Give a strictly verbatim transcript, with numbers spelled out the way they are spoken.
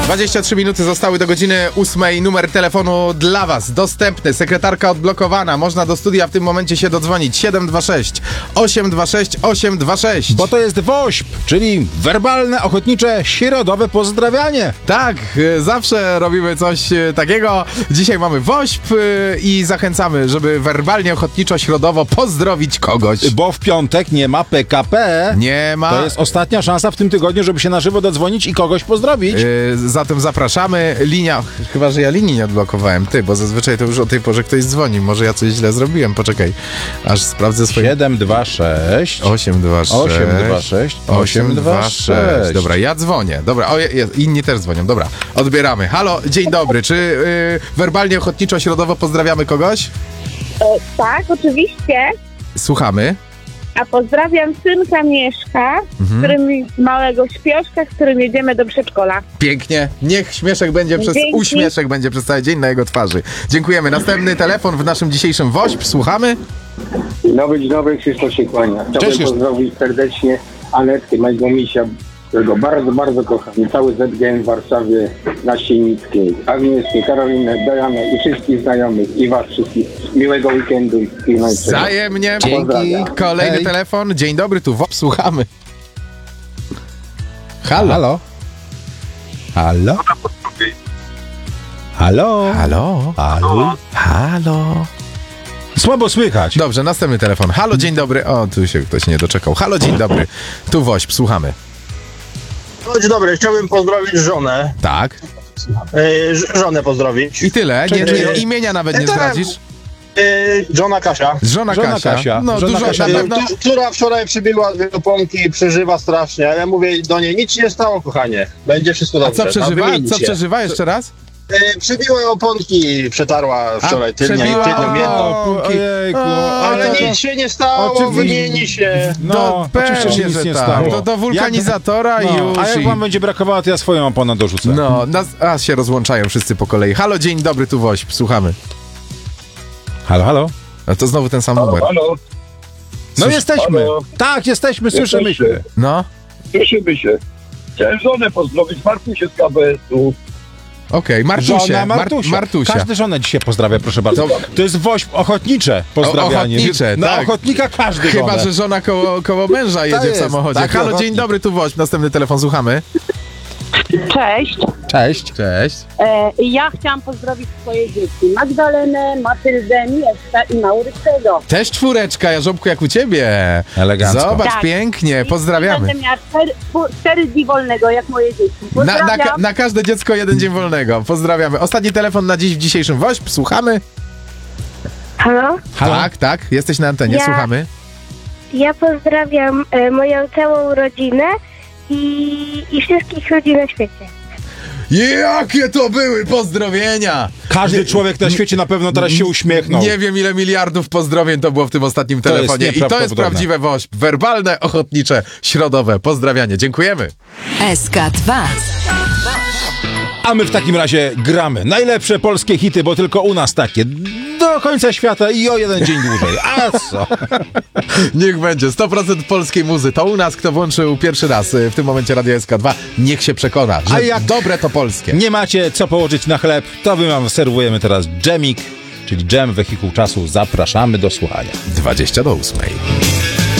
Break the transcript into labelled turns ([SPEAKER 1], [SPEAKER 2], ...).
[SPEAKER 1] dwadzieścia trzy minuty zostały do godziny ósmej. Numer telefonu dla was dostępny. Sekretarka odblokowana. Można do studia w tym momencie się dodzwonić. siedem dwa sześć osiem dwa sześć osiem dwa sześć.
[SPEAKER 2] Bo to jest WOŚP, czyli werbalne, ochotnicze, środowe pozdrawianie.
[SPEAKER 1] Tak, zawsze robimy coś takiego. Dzisiaj mamy WOŚP i zachęcamy, żeby werbalnie, ochotniczo, środowo pozdrowić kogoś.
[SPEAKER 2] Bo w piątek nie ma P K P.
[SPEAKER 1] Nie ma.
[SPEAKER 2] To jest ostatnia szansa w tym tygodniu, żeby się na żywo dodzwonić i kogoś pozdrowić.
[SPEAKER 1] Yy, zatem zapraszamy. Linia, chyba że ja linii nie odblokowałem. Ty, bo zazwyczaj to już o tej porze ktoś dzwoni. Może ja coś źle zrobiłem. Poczekaj, aż sprawdzę swoje...
[SPEAKER 2] siedem dwa sześć
[SPEAKER 1] osiem dwa sześć
[SPEAKER 2] osiem dwa sześć
[SPEAKER 1] osiem dwa sześć. Dobra, ja dzwonię. Dobra, o, je, je, inni też dzwonią. Dobra, odbieramy. Halo, dzień dobry. Czy yy, werbalnie, ochotniczo, środowo pozdrawiamy kogoś?
[SPEAKER 3] E, tak, oczywiście.
[SPEAKER 1] Słuchamy.
[SPEAKER 3] A pozdrawiam synka Mieszka,
[SPEAKER 1] Mhm.
[SPEAKER 3] z którym, małego śpioszka, z którym jedziemy do przedszkola.
[SPEAKER 1] Pięknie. Niech śmieszek będzie przez...
[SPEAKER 3] Dzięki.
[SPEAKER 1] Uśmieszek będzie przez cały dzień na jego twarzy. Dziękujemy. Następny telefon w naszym dzisiejszym WOŚP. Słuchamy.
[SPEAKER 4] Dzień dobry, dzień dobry, Krzysztof się kłania.
[SPEAKER 2] Cześć,
[SPEAKER 4] Chciałbym
[SPEAKER 2] Krzysztof.
[SPEAKER 4] pozdrowić serdecznie Anetkę, mojego misia, którego bardzo, bardzo kocham. I cały Z G M w Warszawie na Sienickiej. Agnieszkę, Karolinę, Dianę i wszystkich znajomych i was wszystkich. Miłego weekendu i najlepszego.
[SPEAKER 1] Wzajemnie.
[SPEAKER 4] Pozdrawiam.
[SPEAKER 1] Kolejny
[SPEAKER 2] Hej.
[SPEAKER 1] telefon. Dzień dobry, tu WOŚP. Słuchamy. Halo.
[SPEAKER 2] Halo? Halo? Halo?
[SPEAKER 1] Halo.
[SPEAKER 2] Halo?
[SPEAKER 1] Halo.
[SPEAKER 2] Słabo słychać.
[SPEAKER 1] Dobrze, następny telefon. Halo, dzień dobry. O, tu się ktoś nie doczekał. Halo, dzień dobry. Tu WOŚP. Słuchamy.
[SPEAKER 5] No, dzień dobry, chciałbym pozdrowić żonę.
[SPEAKER 1] Tak.
[SPEAKER 5] Yy, ż- żonę pozdrowić.
[SPEAKER 1] I tyle. Nie,
[SPEAKER 2] Czekaj,
[SPEAKER 1] nie,
[SPEAKER 5] czekaj.
[SPEAKER 1] imienia nawet nie
[SPEAKER 5] E, tak.
[SPEAKER 1] zdradzisz.
[SPEAKER 5] Yy, żona Kasia.
[SPEAKER 1] Żona,
[SPEAKER 2] Żona
[SPEAKER 1] Kasia.
[SPEAKER 2] Kasia.
[SPEAKER 1] No,
[SPEAKER 2] Żona
[SPEAKER 1] dużo
[SPEAKER 2] Kasia.
[SPEAKER 1] na
[SPEAKER 5] Yy,
[SPEAKER 1] pewno.
[SPEAKER 5] tu- która wczoraj przybyła z Wielopolski i przeżywa strasznie, ale ja mówię do niej, nic się nie stało, kochanie. Będzie wszystko
[SPEAKER 1] A
[SPEAKER 5] dobrze.
[SPEAKER 1] co przeżywa?
[SPEAKER 5] wymienić
[SPEAKER 1] Co
[SPEAKER 5] się.
[SPEAKER 1] przeżywa jeszcze raz?
[SPEAKER 5] Yy, przybiła oponki, przetarła wczoraj tylnie,
[SPEAKER 1] przebiła
[SPEAKER 5] tylnią jedną.
[SPEAKER 1] oponki.
[SPEAKER 2] Ojejku,
[SPEAKER 1] O,
[SPEAKER 5] Ale
[SPEAKER 1] to-
[SPEAKER 5] nic się nie stało,
[SPEAKER 2] Oczywiście.
[SPEAKER 5] wymieni się.
[SPEAKER 2] No,
[SPEAKER 1] to
[SPEAKER 2] oczywiście,
[SPEAKER 1] pewnie,
[SPEAKER 2] że nic
[SPEAKER 1] że
[SPEAKER 2] nie
[SPEAKER 1] tak.
[SPEAKER 2] stało.
[SPEAKER 1] Do, do wulkanizatora
[SPEAKER 2] Jak-
[SPEAKER 1] i
[SPEAKER 2] no,
[SPEAKER 1] już.
[SPEAKER 2] A jak
[SPEAKER 1] i...
[SPEAKER 2] wam będzie brakowało, to ja swoją oponę dorzucę.
[SPEAKER 1] No, nas, a się rozłączają wszyscy po kolei. Halo, dzień dobry, tu WOŚP. Słuchamy.
[SPEAKER 2] Halo, halo?
[SPEAKER 1] No to znowu ten sam numer.
[SPEAKER 6] Halo,
[SPEAKER 2] No
[SPEAKER 1] Słysz-
[SPEAKER 2] jesteśmy.
[SPEAKER 6] Halo?
[SPEAKER 2] Tak, jesteśmy, słyszymy się.
[SPEAKER 6] Jesteście.
[SPEAKER 1] No,
[SPEAKER 6] Cieszymy się. Chciałem żonę pozdrowić, Martusię z K B S-u.
[SPEAKER 1] okej. Martusie.
[SPEAKER 2] Żona
[SPEAKER 1] Mar-
[SPEAKER 2] Martusia.
[SPEAKER 1] Martusia.
[SPEAKER 2] Każdy żonę dzisiaj pozdrawia, proszę bardzo.
[SPEAKER 1] To-
[SPEAKER 2] To jest WOŚP ochotnicze pozdrawianie.
[SPEAKER 1] O- ochotnicze,
[SPEAKER 2] Na
[SPEAKER 1] tak.
[SPEAKER 2] ochotnika każdy
[SPEAKER 1] Chyba,
[SPEAKER 2] żonę.
[SPEAKER 1] że żona koło, koło męża jedzie w
[SPEAKER 2] jest,
[SPEAKER 1] samochodzie.
[SPEAKER 2] taki
[SPEAKER 1] Halo, dzień
[SPEAKER 2] ochotnik.
[SPEAKER 1] dobry, tu WOŚP. Następny telefon, słuchamy.
[SPEAKER 7] Cześć.
[SPEAKER 2] Cześć.
[SPEAKER 1] Cześć.
[SPEAKER 7] E, ja chciałam pozdrowić swoje dzieci. Magdalenę, Matyldę, Mieszka i Maurycego.
[SPEAKER 1] Też czwóreczka, Jarząbku, jak u ciebie.
[SPEAKER 2] Elegancko.
[SPEAKER 1] Zobacz,
[SPEAKER 7] Tak.
[SPEAKER 1] pięknie, pozdrawiamy.
[SPEAKER 7] Będę miała cztery, czw- cztery dni wolnego, jak moje dzieci.
[SPEAKER 1] Na, na,
[SPEAKER 7] Pozdrawiam.
[SPEAKER 1] ka- na każde dziecko jeden dzień wolnego. Pozdrawiamy. Ostatni telefon na dziś w dzisiejszym WOŚP. Słuchamy.
[SPEAKER 3] Halo?
[SPEAKER 2] Halo?
[SPEAKER 1] Tak, tak. Jesteś na antenie,
[SPEAKER 3] Ja-
[SPEAKER 1] słuchamy.
[SPEAKER 3] Ja pozdrawiam e, moją całą rodzinę i, i wszystkich ludzi na świecie.
[SPEAKER 1] Jakie to były pozdrowienia!
[SPEAKER 2] Każdy człowiek na świecie na pewno teraz się uśmiechnął.
[SPEAKER 1] Nie wiem, ile miliardów pozdrowień to było w tym ostatnim
[SPEAKER 2] To jest
[SPEAKER 1] telefonie. I to jest
[SPEAKER 2] nieprawdopodobne.
[SPEAKER 1] prawdziwe WOŚP. Werbalne, ochotnicze, środowe. Pozdrawianie. Dziękujemy.
[SPEAKER 8] S K dwa.
[SPEAKER 2] A my w takim razie gramy najlepsze polskie hity, bo tylko u nas takie. Do końca świata i o jeden dzień dłużej. A co?
[SPEAKER 1] Niech będzie. sto procent polskiej muzy. To u nas, kto włączył pierwszy raz y, w tym momencie Radio S K dwa, niech się przekona, że
[SPEAKER 2] A jak
[SPEAKER 1] dobre to polskie.
[SPEAKER 2] Nie macie co położyć na chleb, to my wam serwujemy teraz dżemik, czyli dżem, wehikuł czasu. Zapraszamy do słuchania.
[SPEAKER 1] dwadzieścia do ósmej.